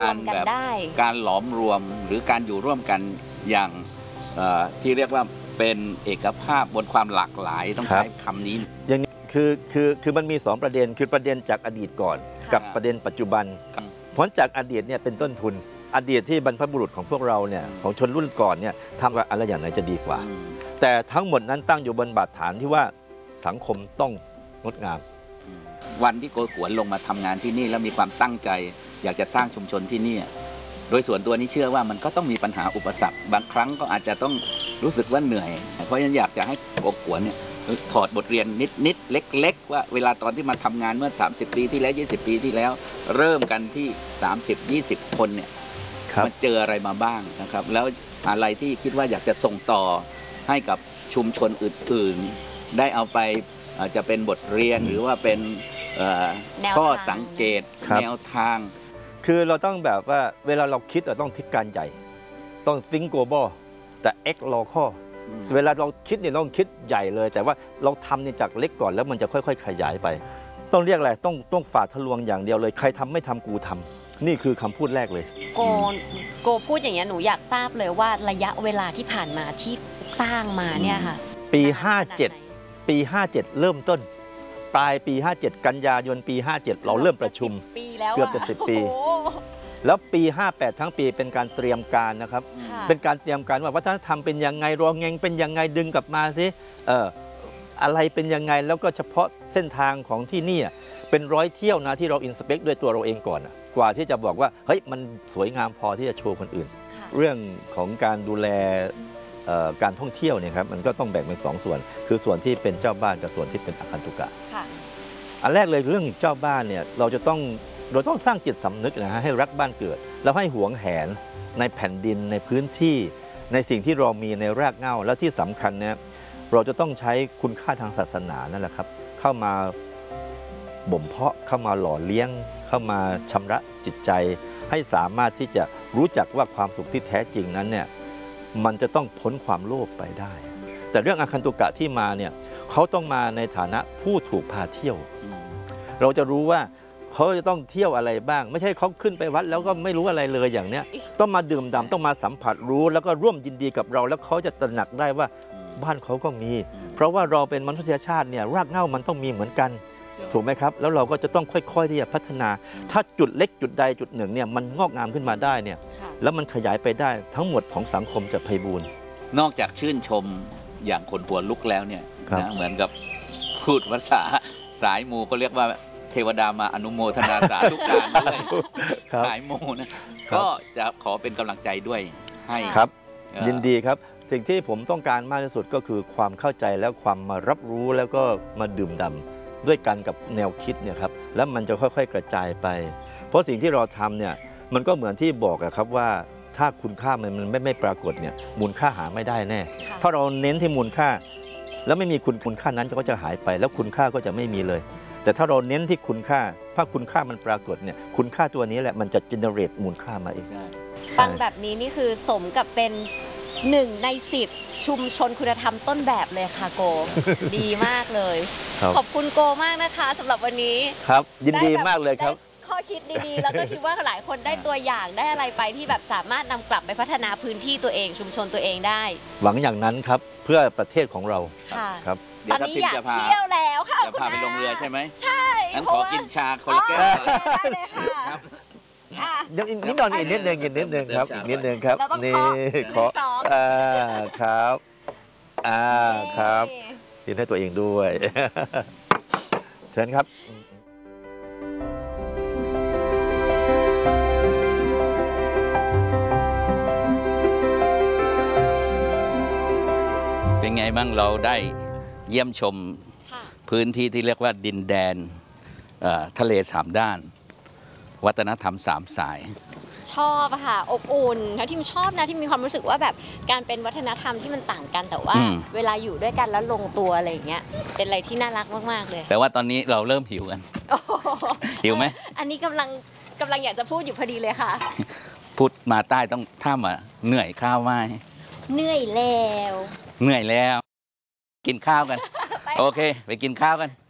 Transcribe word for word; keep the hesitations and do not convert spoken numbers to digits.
การแบบการหลอมรวมหรือการอยู่ร่วมกันอย่างที่เรียกว่าเป็นเอกภาพบนความหลากหลายต้องใช้คำนี้อย่างนี้คือคือคือมันมีสองประเด็นคือประเด็นจากอดีตก่อนกับประเด็นปัจจุบันผลจากอดีตเนี่ยเป็นต้นทุนอดีตที่บรรพบุรุษของพวกเราเนี่ยของชนรุ่นก่อนเนี่ยทำอะไรอย่างไหนจะดีกว่าแต่ทั้งหมดนั้นตั้งอยู่บนบาดฐานที่ว่าสังคมต้องงดงามวันที่โกขวนลงมาทำงานที่นี่แล้วมีความตั้งใจอยากจะสร้างชุมชนที่นี่โดยส่วนตัวนี้เชื่อว่ามันก็ต้องมีปัญหาอุปสรรคบางครั้งก็อาจจะต้องรู้สึกว่าเหนื่อยเพราะฉะนั้นอยากจะให้โกขวนเนี่ยถอดบทเรียนนิดๆเล็กๆว่าเวลาตอนที่มาทำงานเมื่อสามสิบปีที่แล้วยี่สิบปีที่แล้วเริ่มกันที่สามสิบ ยี่สิบคนเนี่ยมันเจออะไรมาบ้างนะครับแล้วอะไรที่คิดว่าอยากจะส่งต่อให้กับชุมชนอื่นๆได้เอาไปจะเป็นบทเรียนหรือว่าเป็นข้อสังเกตแนวทางคือเราต้องแบบว่าเวลาเราคิดเราต้องคิดการใหญ่ต้อง think global แต่ act local เวลาเราคิดเนี่ยต้องคิดใหญ่เลยแต่ว่าเราทำเนี่ยจากเล็กก่อนแล้วมันจะค่อยๆขยายไปต้องเรียกอะไรต้องต้องฝ่าทะลวงอย่างเดียวเลยใครทำไม่ทำกูทำนี่คือคำพูดแรกเลยโกโกพูดอย่างเงี้ยหนูอยากทราบเลยว่าระยะเวลาที่ผ่านมาที่สร้างมาเนี่ยค่ะปีห้าเจ็ดปีห้าเจ็ดเริ่มต้นปลายปีห้าเจ็ดกันยายนปีห้าเจ็ดเราเริ่มประชุมเกือบจะสิบปีแล้วปีห้าแปดทั้งปีเป็นการเตรียมการนะครับเป็นการเตรียมการว่าวัฒนธรรมเป็นยังไงรองเงงเป็นยังไงดึงกลับมาสิเอออะไรเป็นยังไงแล้วก็เฉพาะเส้นทางของที่นี่เป็นร้อยเที่ยวนะที่เราอินสเปกด้วยตัวเราเองก่อนกว่าที่จะบอกว่าเฮ้ยมันสวยงามพอที่จะโชว์คนอื่นเรื่องของการดูแลการท่องเที่ยวเนี่ยครับมันก็ต้องแบ่งเป็นสองส่วนคือส่วนที่เป็นเจ้าบ้านกับส่วนที่เป็นอาคันตุกะอันแรกเลยเรื่องเจ้าบ้านเนี่ยเราจะต้องเราต้องสร้างจิตสำนึกนะฮะให้รักบ้านเกิดแล้วให้หวงแหนในแผ่นดินในพื้นที่ในสิ่งที่เรามีในรากเหง้าแล้วที่สำคัญเนี่ยเราจะต้องใช้คุณค่าทางศาสนานั่นแหละครับเข้ามาบ่มเพาะเข้ามาหล่อเลี้ยงเข้ามาชำระจิตใจให้สามารถที่จะรู้จักว่าความสุขที่แท้จริงนั้นเนี่ยมันจะต้องพ้นความโลภไปได้แต่เรื่องอาคันตุกะที่มาเนี่ยเขาต้องมาในฐานะผู้ถูกพาเที่ยวเราจะรู้ว่าเขาจะต้องเที่ยวอะไรบ้างไม่ใช่เขาขึ้นไปวัดแล้วก็ไม่รู้อะไรเลยอย่างเนี้ยต้องมาดื่มด่ำต้องมาสัมผัสรู้แล้วก็ร่วมยินดีกับเราแล้วเขาจะตระหนักได้ว่าบ้านเขาก็มีเพราะว่าเราเป็นมนุษยชาติเนี่ยรากเหง้ามันต้องมีเหมือนกันถูกไหมครับแล้วเราก็จะต้องค่อยๆที่จะพัฒนาถ้าจุดเล็กจุดใดจุดหนึ่งเนี่ยมันงอกงามขึ้นมาได้เนี่ยแล้วมันขยายไปได้ทั้งหมดของสังคมจะไพบูรณ์นอกจากชื่นชมอย่างคนหัวลุกแล้วเนี่ยนะเหมือนกับพูดภาษาสายมูเขาเรียกว่าเทวดามาอนุโมทนาสาธุการด้วยสายมูนะก็จะขอเป็นกำลังใจด้วยให้ครับยินดีครับสิ่งที่ผมต้องการมากที่สุดก็คือความเข้าใจและความมารับรู้แล้วก็มาดื่มด่ำด้วยกันกับแนวคิดเนี่ยครับแล้วมันจะค่อยๆกระจายไปเพราะสิ่งที่เราทำเนี่ยมันก็เหมือนที่บอกครับว่าถ้าคุณค่ามันไม่ไม่ปรากฏเนี่ยมูลค่าหาไม่ได้แน่ถ้าเราเน้นที่มูลค่าแล้วไม่มีคุณคุณค่านั้นก็จะหายไปแล้วคุณค่าก็จะไม่มีเลยแต่ถ้าเราเน้นที่คุณค่าถ้าคุณค่ามันปรากฏเนี่ยคุณค่าตัวนี้แหละมันจะ generate มูลค่ามาเองฟังแบบนี้นี่คือสมกับเป็นหนึ่งในสิบชุมชนคุณธรรมต้นแบบเลยค่ะโก ดีมากเลยขอบคุณโกมากนะคะสำหรับวันนี้ครับยินดีมากเลยครับข้อคิดดีๆแล้วก็คิดว่าหลายคนได้ตัวอย่างได้อะไรไปที่แบบสามารถนำกลับไปพัฒนาพื้นที่ตัวเองชุมชนตัวเองได้หวังอย่างนั้นครับเพื่อประเทศของเราครับตอนนี้อยากเที่ยวแล้วค่ะจะพาไปลงเรือใช่ไหมใช่งั้นขอกินชาคนละแก้วได้เลยค่ะยังนิดหน่อยอีกนิดนึงอีกนิดนึงครับอีกนิดนึงครับนี่ขออ่าครับอ่าครับกินให้ตัวเองด้วยเชิญครับเป็นไงบ้างเราได้เยี่ยมชมพื้นที่ที่เรียกว่าดินแดนทะเลสามด้านวัฒนธรรมสามสายชอบค่ะอบอุ่นแล้วที่มชอบนะที่มีความรู้สึกว่าแบบการเป็นวัฒนธรรมที่มันต่างกันแต่ว่าเวลาอยู่ด้วยกันแล้วลงตัวอะไรอย่างเงี้ยเป็นอะไรที่น่ารักมากๆเลยแต่ว่าตอนนี้เราเริ่มหิวกันหิวไหมอันนี้กำลังกำลังอยากจะพูดอยู่พอดีเลยค่ะพูดมาใต้ต้องท่ามาเหนื่อยข้าวไหมเหนื่อยแล้วเหนื่อยแล้วกินข้าวกันโอเคไปกินข้าวกัน